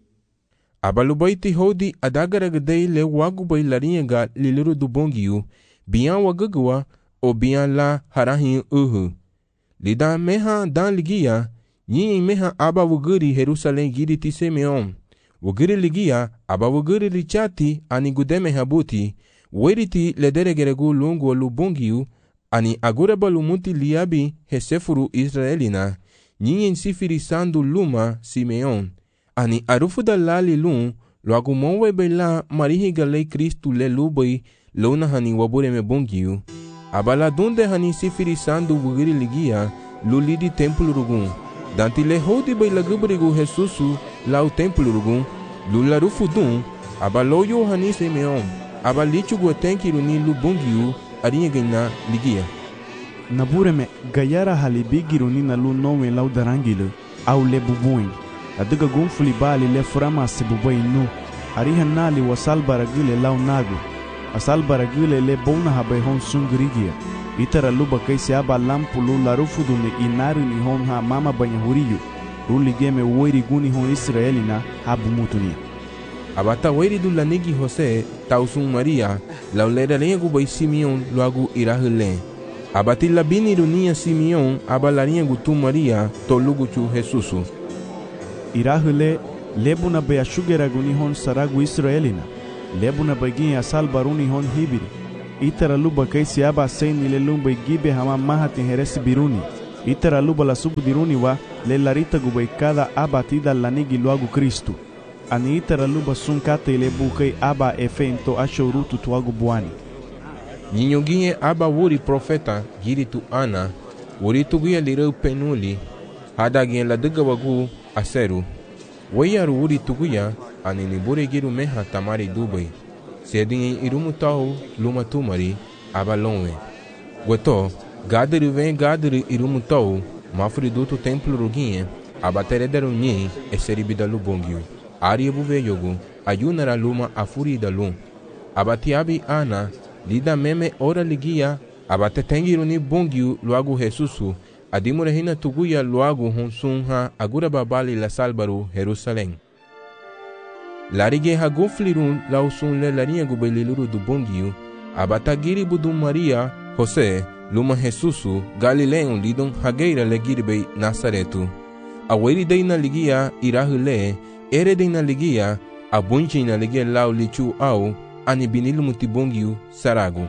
Abalubaiti hodi adagaragadei le wagubai larinha ga liriru du bongiu, bian wagagua, o bian la harahin uhu. Lida meha dan ligia, nyi meha aba wugiri Jerusalém giriti Simeon. Wugiri ligia, aba wugiri richati ani gudeme habuti, weriti lederegeregu lungu lubongiu, ani agureba lumuti liabi hesefuru Israelina, nyinyen sifiri sandu luma Simeon, ani arufuda lali lun, loagu monwe bela marihi galei Kristu le lubai, lona hani wabureme bongiu, abala dunde hani sifiri sandu wugiri ligia, lulidi templu rugun, danti le hodi bai lagubrigu Jesusu lau templu rugun, lularufu dun, abaloyo hani Simeon, abalichugu atenkiru ni lubongiu, arinha gaina ligia. Nabureme gayara halibigiru ni na lu nowe lau darangilu, au le bubuin. Aduga gunfuli bali le furama se bubai nu, ariha nali wasalbaragile lau nagu, asalbaragile le bona habai hon sungrigia. Itara luba kaisi aba lampu lu larufudu ni inaru ni hon ha mama banya huriyu, ruli game weri guni hon Israelina habu mutunia. Abata weri du lanigi Jose, tausun Maria, laulera lengu bai Simeon loagu irahule. Abati labini runia Simeon, abalarinha gutu Maria, tolugu chu Jesusu. Irahule lebuna beashugera guni hon saragu Israelina. lebu na bagin asal baruni hon hibiri. Itara luba kaisi aba seini le lumba gibe hama mahati heresi biruni. Itara luba la subu diruni wa le larita gubai cada aba tida lanigi luagu Kristu. Ani itara luba sun kate le bukai aba efento ashorutu tuagu buani. Ninyoginye aba wuri profeta giri tu ana, wuri tuguya lireu penuli, hadagin la duga wagu aseru. Wayaru wuri tuguya, ani nibure giru meha tamari dubai. Sedin irumu tau luma tumari, aba lonwe. Gweto, gadiri vem gadiri irumu tau, mafri dutu templo ruginye, aba terederu nyi, eseribida lubongyu. Ari buve yogu, ayunara luma afuri da lum. Aba tiabi ana, lida meme ora ligia, aba tetengiru ni bongyu luagu Jesusu, adimure hina tuguya luagu honsunha, agura babali la salbaru, Jerusalém. Larige haguflirun lausun le larinha gubeliluru do bongyu, abatagiri budum Maria, José, luma Jesusu, Galileon lidon hageira le girbei Nazaretu. Aweri dei na ligia irahule, ere dei na ligia, abunchi na ligia lau lichu au, anibinilu mutibongyu saragu.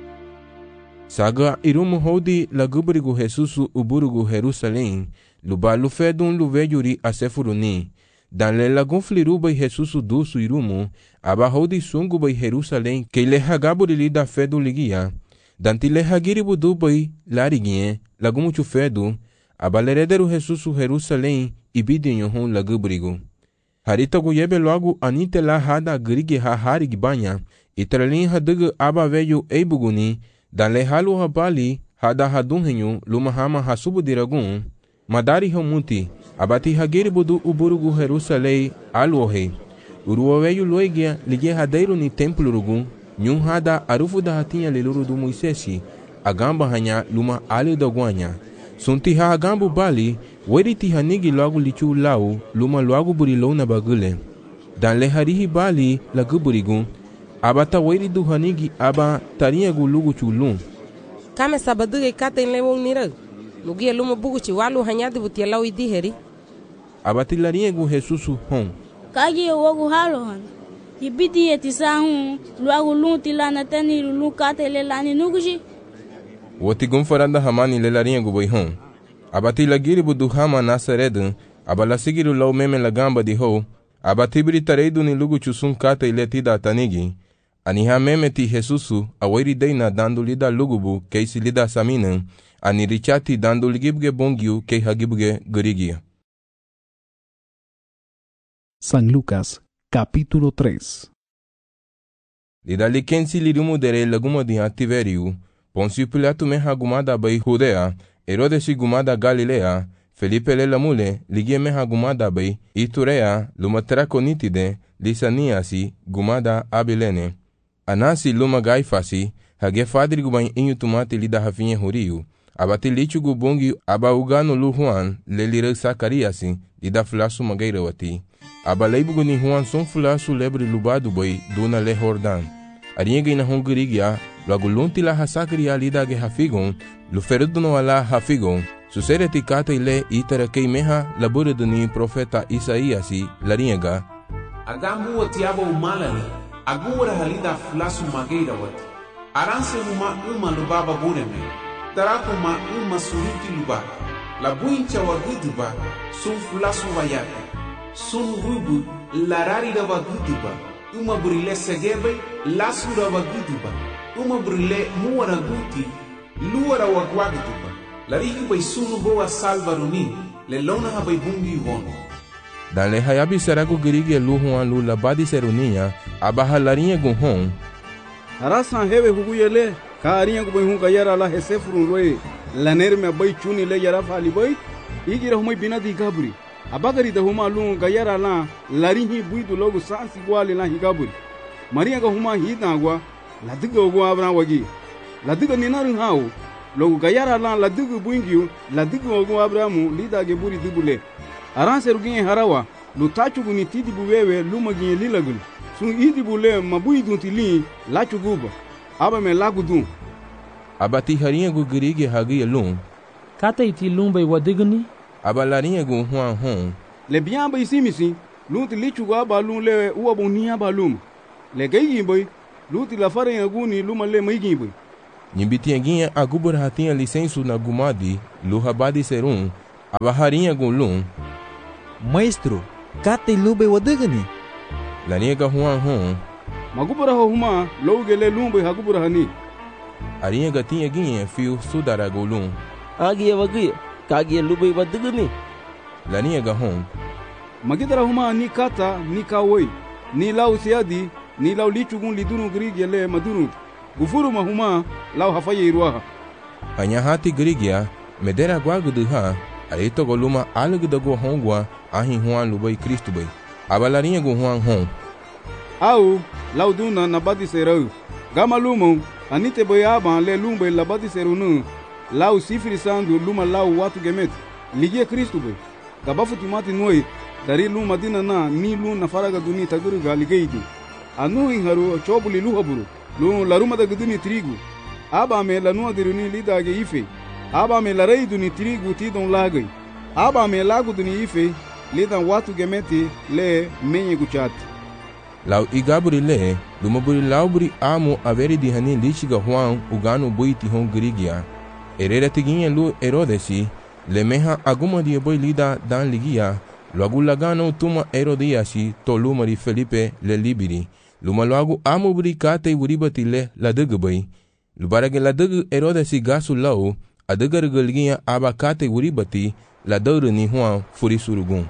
Saga irumu hodi la gubrigu Jesusu uburugu Jerusalém, luba lufedun luvejuri asefuruni. Dan le lagun fliruba e Jesusu dusu irumu, aba hodi sunguba e Jerusalém, que le hagaburi da fedu ligia. Danti le hagiribu dubai lariginhe, lagumuchu fedu, aba lerederu Jesusu Jerusalém, ibidinho hon lagubrigu. Harita guyebe logo anite la hada grigi ha harig banha, itralin hadugu aba veio eibuguni, dan le halu habali, hada hadunhenyu, luma hama hasubu diragun, madari hamunti, abati hagiri budu uburugu Jerusalém aluohe. Uruoveio loigia ligue hadeiro ni templo rugun, nyun hada arufu da hatinha leluru do Moisesi, agamba hanya luma alio da guanya. Sunti ha agambu bali, weriti hanigi logo lichu lau, luma logo burilou na bagule. Dan le harihi bali la guburigun, abata weri du hanigi aba tarinha gulugu chulum. Kame sabaduga ikata in lewong nirag. Lugia luma buguchi walu hanyadi butia lau idiheri. Abati larinha gu Jesusu hon. Kagi wogu halohan. Ibiti etisahu luagu lunti lana tani lukate le lani nuguji. Woti gumfaranda hamani le larinha gu hon. Abati lagiri budu hama Nazaredu, abala sigiru lau meme la gamba di ho, abati britareidu ni lugu chusun kata iletida tanigi. Aniha meme ti Jesusu, aweri deina dando lida lugubu, keisi lida saminan, ani richati dando ligibge bongyu, kei hagibge gurigia. San Lucas, capítulo 3. Lidali kensi lirumu dere laguma di Tiveriu, Poncio Pilato me hagumada bai Judea, Herodes gumada Galilea, Felipe le lamule, ligie me hagumada bai Iturea, lumatraconitide, Lisaniasi, gumada Abilene. Anasi luma Gaifasi, hage fadri gubain inyu tumate lida hafinye huriu, abati lichu gubongi aba ugano lu Juan, le lire Sakariasi, lida flasu magairawati. Aba leibugu ni Juan son flasu lebre lubadu bai, duna le Jordan. Arienge ina hongirigia, logo lunti la hasakria lida ge hafigon, luferudu no ala hafigon, susereti kata ile itara kei meha laburedu ni profeta Isaiasi, larienga. Agambu watiaba umalale, agura halida flasu mageira wati. Aranse uma lubaba bureme, taraku uma suruti luba, la buincha waguduba, sun flasu wayate, sun rubu, larari da waguduba, uma burile segebe, lasura waguduba, uma burile muara guti, luara wagwaguduba, larihi bai sunu boa salvaruni, le lona habai bungi vono. Dan le hayabi seragu girigi luhuan lu labadi seruninha, abahalarinha guhon. Arasan hewe huguyele, ka arinha gubai hun kayara la hesefurun loe, laner me bai chuni le yara fali bai, igira humai binadi gaburi. Abagari da huma lu kayara la, larihi buidu logu sansi gwali la higaburi. Maria ga huma hidangwa, la diga ogu abran wagi. La diga ninarin hao, logu kayara la la diga buingiu, la diga ogu abramu lida ge buri dibule. Aran seruginye harawa, lu tachugu ni tidi buwewe luma ginye lilagul. Sun idi bule mabui dunti li, lachu guba. Aba me lagu dun. Abati harinha gu girigi hagi lum. Kata iti lumba wadiguni? Aba larinha gu huan hon. Le biamba isimisi, lunti lichu gu aba lum le uabu ni aba lum. le gay boy luti la fare aguni luma le mai boy Nyimbitianguinha a gubra tinha licença na gumadi, luhabadi serum, a barrarinha gulum. Maestro, kate lube wadagani. La nega huan. Magubra huma, logele lumbe hagubra hani. Arinha gatinha guinha fio sudara gulum. Agia wagia, kagia lube wadagani. La nega hon. Magidra huma ni kata, ni kawoi, ni lau siadi, ni lau lichugun lidunu grigele madunut. Gufuru mahuma lau hafaye iruaha. Hanyahati grigia, medera guaguduha, areto goluma alugdago hongwa, ahin huan lubai Cristo bai. Abalarinha gu huan hon. Au, lau duna nabadi serau. Gama lumo, anite boyaba le lumbe labadi serunu. Lau sifiri sandu luma lau watu gemet. Ligia Cristo bai. Gabafu timati noi, dari luma dina na ni luna faraga duni taguruga ligeidu. Anu inharu chobuli luhaburu. Lu laruma da guduni trigo. Aba me la nua diruni lidage ife. Aba me la rei duni trigo tidon lagai. Aba me lago duni ife lidan watu gemeti le menye guchat. Lau igaburi le, lumaburi lauburi amo averi di hani lichiga huan ugano buiti hon grigia. Erera tiguinha lu erodesi, le meha aguma di boi lida dan ligia, logo lagano tuma erodiasi tolumari Felipe le libiri. Luma logo amo buricate buribati le la degbai. Lubarage la deg erodesi gasu lau, a degargalguinha abacate buribati la dauru ni huan furisurugun.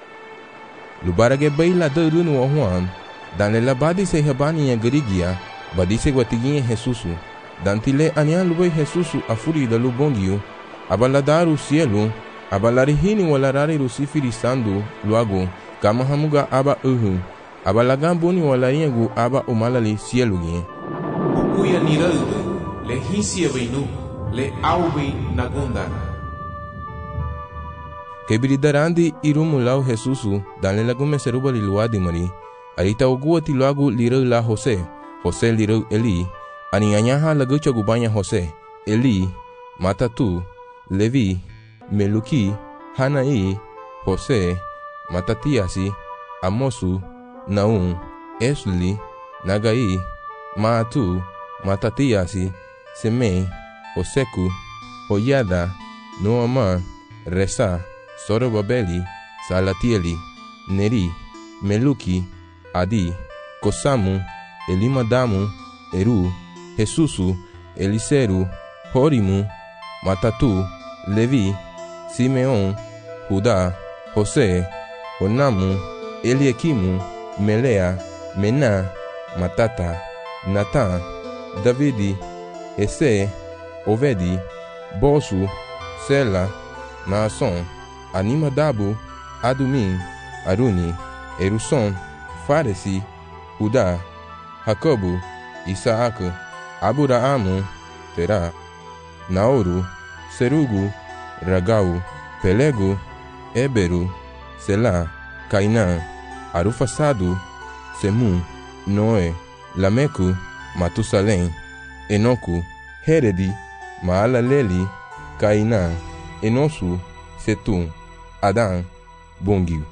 Lubarage bai la dauru no huan, dan le labadi se habani garigia, badise guatiguinha Jesusu. Dantile anian lubai Jesusu a furi da lubondio, abaladaru cielo, abalarihini walarari rusifiri sandu, luago, kamahamuga aba Abalagan boni walarinha gu aba umalali cielo guinha. Ukuya niralde, le hisia beinu, le aubi nagunda. Kebridarandi irumulau Jesusu, dan le lagu meseruba liluadi mari. Arita ogua tiluagu lirau la Jose lirau Eli. Aninganyaha lagu cagubanya Jose, Eli, Matatu, Levi, Meluki, Hanai, Jose, Matatiasi, Amosu, Naum, Esli, Nagai, Maatu, Matatiasi, Semei, Oseku, Oyada, Noama, Resa, Sorobabeli, Salatieli, Neri, Meluki, Adi, Kosamu, Elimadamu, Eru, Jesusu, Eliseru, Horimu, Matatu, Levi, Simeon, Judá, José, Onamu, Eliakimu, Melea, Mena, Matata, Natan, Davidi, Ese, Ovedi, Bosu, Sela, Naason, Animadabu, Adumim, Aruni, Eruson, Faresi, Judá, Jacobu, Isaac, Aburaamu, Terá, Naoru, Serugu, Ragau, Pelego, Éberu, Selá, Cainã, Arufasado, Semu, Noé, Lameco, Matusalém, Enoco, Heredi, Maalaleli, Cainã, Enosu, Setum, Adán, Bongio.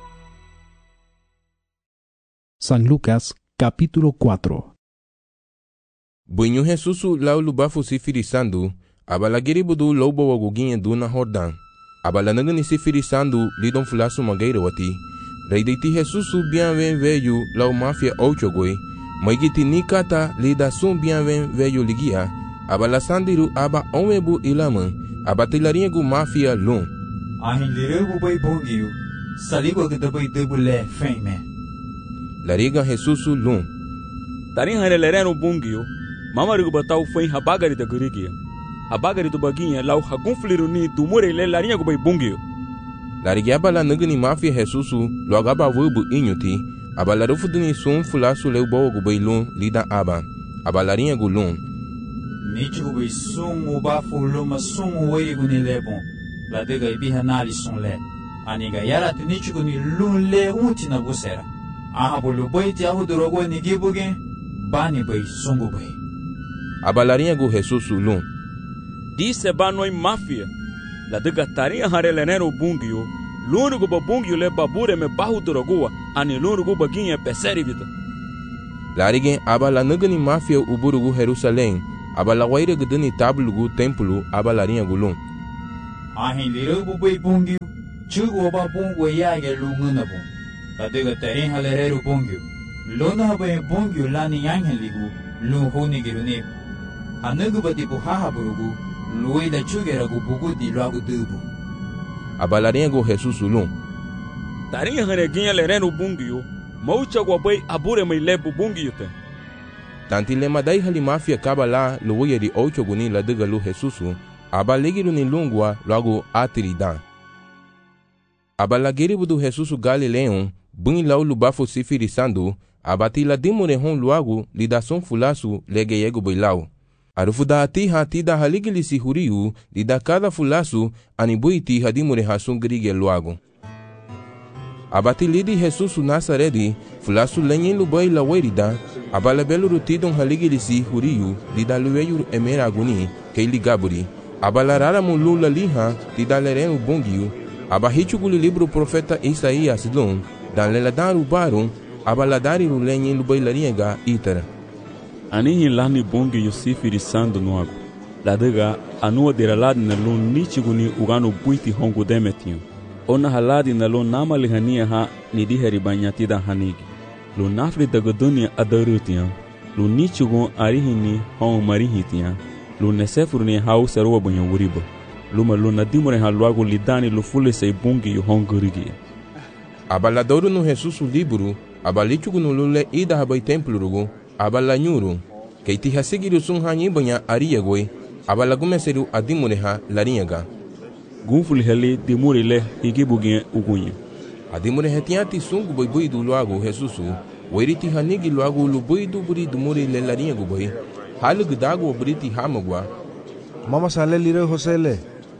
San Lucas, capítulo 4. Bunyu Jesusu lau lubafu sifirisando, abalagiri budu lobo waguginha duna Jordan. Abalanagani sifirisando lidon fulasu mageira wati. Reideiti Jesusu bienven veio lau mafia ochogoi. Maigiti nikata lida sum bienven veio ligia. Abalasandiru aba omebu ilaman. Abatilaringu mafia lum. Ahin liregu bai bongiu. Saligo gdabai debule feme. Lariga Jesusu lum. Tarin harelereno bungio. Mamarigu batau foi habagari da gurigia. Habagari do baguinha lau hagunfliruni do murele larinha go bai bungio. Larigiaba la nagani mafia Jesusu loagaba vubu inyuti. Abalarufu duni sum fulasu leu boa go bai lum lida aba. Abalarinha go lum. Nichi go bai sum ubafu luma sum uwei go ni lebon. La dega ibiha nali sun le. Aniga yara te nichi go ni lum le unti na busera. Aha bolu bai ti ahu dorogo ni gibuge. Bani bai sungu bai. Abalarinha go Jesusu lum. Disse banoi mafia. La dega tarinha harelenero bungio. L'unico babungio le babure me bahu dorogoa. Ani l'unico baguinha peseri vida. Larigen aba la nagani mafia uburugu Jerusalém, aba la waira gedani tablugu templo aba la rinha gulung. Ahin lirau bubai bungiu, chugu oba bungu yage lunguna bung. Kadiga terin halereru bungiu. Lona habai bungiu lani yangen ligu, lung honi girunib. Hanagu bati buhaha burugu, luai da chugeragu bugu di lagu dubu. Aba la rinha go Jesus ulung. Tarinha haneginha lerenu bungiu, maucha guabai abure mai lebu bungiu te. Tanti lema dai hali mafia kaba la luai di ocho guni la diga lu Jesusu, aba legiru ni lungua logo atiridan. Aba la geribu do Jesusu Galileon, bungi lau lubafo sifirisando, abati la dimure hon luago lidason fulasu legeyego boilau. Arufu da ati hati da haligili si huriu, lida cada fulasu anibuiti hadimure hasun grige luago. Abati lidi Jesusu Nazaredi, fulasu lenyen lubai la werida, abala belu rutidon haligili si huriu, lida lueyu emera aguni, keili gaburi. Abalarara mulula liha, tidalerenu bongiu, abahichuguli libro profeta Isaías lung, dan leladaru barum, abaladari rulenyen lubailaringa itara. Anihi lani bongi Yosifiri sando nuago. Ladaga anua deraladi na lun nichiguni ugano buiti hongu demetinho. Ona haladi na lun namalihania ha nidiheri banyatida hanigi. Lun nafri dagadunia adarutian. Lun nichigun arihini hon marihitian. Lu nesefuru ni hau seruwa bunyo wuriba. Luma luna dimure ha luago lidani lu fule sei bungi yu hongurigi. Abaladoru no Jesusu liburu, abalichugu no lule ida habai templu rugu, abalanyuru, keiti hasigiru sun hanyi banya ariyagoi, abalagumeseru adimure ha larinyaga. Gunfuli heli dimure le igibugien ugunye. Adimure hetiati sungu boi boi du luago Jesusu, wairiti hanigi luago lu boi du buri dumure le larinyagu boi, halu gidago briti hamagwa. Mama sale lire Josele.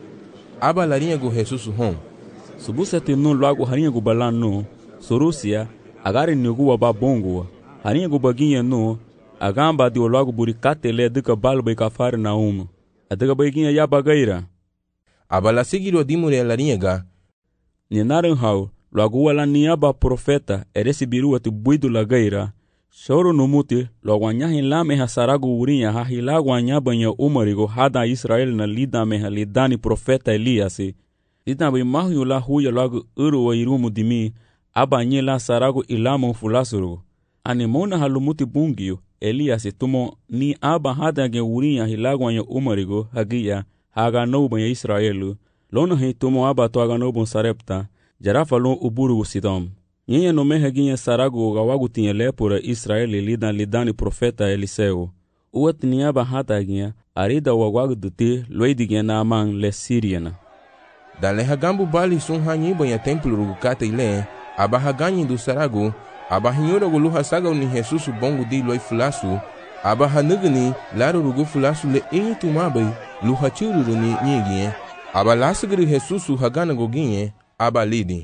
Aba larinha go Jesus hon. Subusete no lago harinha go balano. Sorusia agare nugu waba bongo. Harinha go baginha no. Agamba di lago burikate le duka balba kafar na uma. Adaga baginha ya bagaira. Aba la sigiro dimure larinha ga. Ninaran hau lago wala niaba profeta eresibiru atu buido lagaira. Shoro no muti, logo anyahin lame hasarago urinha hahilago anyabanya umarigo hada Israel na lida meha lidani profeta Eliasi. Lida bai mahu la huya logo uru wa irumu dimi, aba nye la sarago ilamo fulasuru. Anemona halumuti bungio, Eliasi tumo ni aba hada gen urinha hilago anya umarigo hagia haga no banya Israelu. Lona hi tumo aba to haga no bon sarepta, jarafa lon uburu sidom. Nyenye no meha ginha sarago gawagu tinha lepura Israeli lidani profeta Eliseu. Uat niaba hata ginha arida wagwagu duti loidi ginha na amang le Siriana. Dale hagambu bali sun hanyi banya templu rugukata ile, aba haganyi du sarago, aba hinyora guluha saga ni Jesusu bongu di loi fulasu, aba hanugani laro rugu fulasu le inyi tumabai luha chururu ni nyigye, aba lasagri Jesusu hagana goginye, aba lidi.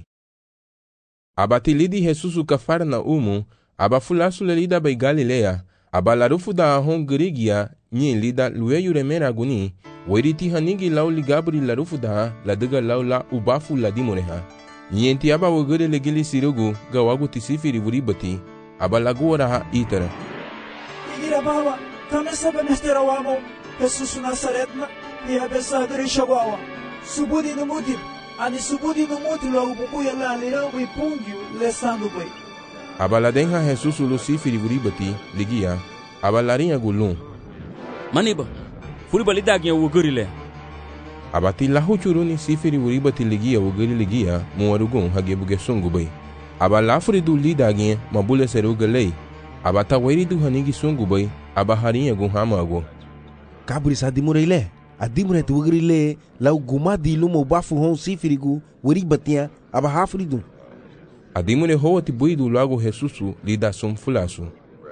Abati lidi Jesusu kafara na umu, aba fulasu le lida bai Galilea, aba larufu da ahon girigia, nyin lida lueyu remera guni, wairiti hanigi lau ligabri larufu da la diga lau la ubafu la dimureha. Nyenti aba wagere legili sirugu, gawagu tisifiri vuribati, aba laguara ha itara. Igira bawa, kamesa benestera wamo, Jesusu Nazaretna, niya besa dirishagawa, subudi numutip, ani subudi numuti lo ubukuya la lirau bai pungiu le sandu bai. Abala denha Jesus Luciferi vuribati ligia abalarinha gulun. Maniba, furiba lidagi wugurile. Abati lahu churuni siferi vuribati ligia wuguri ligia muwarugun hagebuge sungu bai. Abala furidu lidagi mabule serugalei. Abata wairidu hanigi sungu bai abaharinha gun hamago. Kaburi sadimurele. Adimure tu wugrile lau gumadi lumo bafu hon sifirigu wuribatia abahafridu. Adimune hoa tibuidu lago Jesusu lida sum fulasu.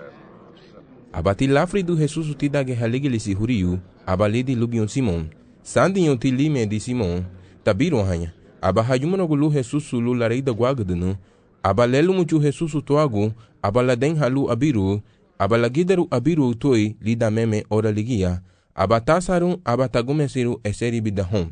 Abati lafridu Jesusu tidage haligili si huriu, abalidi lubion Simon. Sandinho tilime di Simon, tabiron hanya. Abahajumano gulu Jesusu lulareida guagadunu, abalelu muchu Jesusu toagu, abaladen halu abiru, abalagidaru abiru toi lida meme ora ligia, abatasarun abatagumesiru eseri bidahon.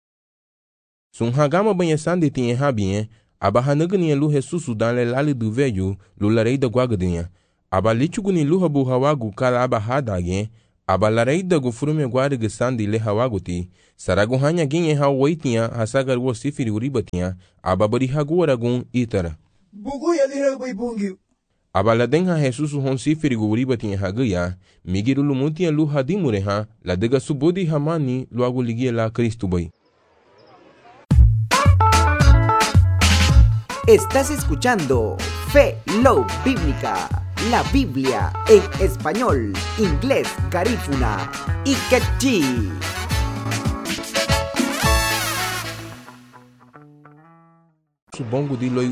Sunhagama banha sandi tinha habien, abahanagania lu Jesusu dan le lali do velho, lularei da guagadinha. aba lichuguni luhabu hawagu kala aba hadage, aba lareida gu frume guari gesandi le hawaguti, saragu hanya ginye hawaitia hasagar wo sifiri uribatia, aba bari haguaragun itara. Bugu ya lira bai bungi. Aba la denha Jesusu hon sifiri gu uribatia hagaya, migiru lumutia lu hadimureha, la dega subodi hamani luagu ligia la Cristo bai. Estás escuchando Fe Love Bíblica, la Biblia en español, inglés, garífuna y quechí. Subongo di loi